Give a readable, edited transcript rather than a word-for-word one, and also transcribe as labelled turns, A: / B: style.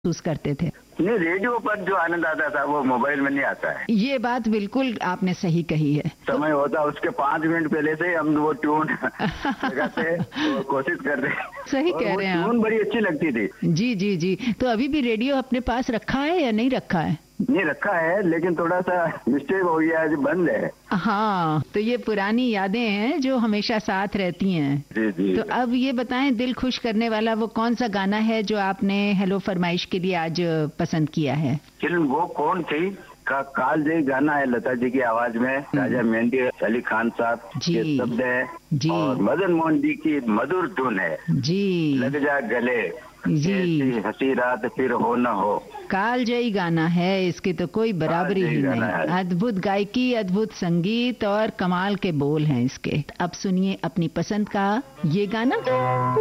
A: महसूस करते थे?
B: नहीं, रेडियो पर जो आनंद आता था वो मोबाइल में नहीं आता है।
A: ये बात बिल्कुल आपने सही कही है।
B: समय होता उसके 5 मिनट पहले से हम वो ट्यून लगाते और कोशिश करते।
A: सही कह रहे हैं आप।
B: ट्यून बड़ी अच्छी लगती थी।
A: जी जी जी। तो अभी भी रेडियो अपने पास रखा है या नहीं रखा है?
B: नहीं रखा है, लेकिन थोड़ा सा मिस्टेक हो गया है, बंद है।
A: हाँ, तो ये पुरानी यादें हैं जो हमेशा साथ रहती हैं।
B: जी जी।
A: तो अब ये बताएं, दिल खुश करने वाला वो कौन सा गाना है जो आपने हेलो फरमाइश के लिए आज पसंद किया है?
B: फिल्म वो कौन थी का कालजयी गाना है, लता जी की आवाज में, राजा मेहंदी अली खान साहब के शब्द है
A: जी।
B: और मदन मोहन जी की मधुर धुन है
A: जी।
B: लग जा गले जी, हंसी रात फिर हो न हो।
A: कालजयी गाना है, इसकी तो कोई बराबरी ही नहीं। अद्भुत गायकी, अद्भुत संगीत और कमाल के बोल हैं इसके। अब सुनिए अपनी पसंद का ये गाना।